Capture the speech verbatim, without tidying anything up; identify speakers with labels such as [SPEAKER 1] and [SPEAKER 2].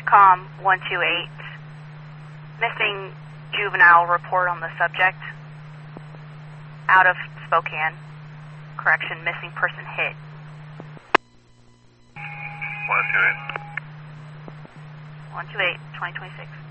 [SPEAKER 1] com one two eight. Missing juvenile report on the subject. Out of Spokane. Correction, missing person hit.
[SPEAKER 2] one two eight.
[SPEAKER 1] one two eight, twenty twenty-six.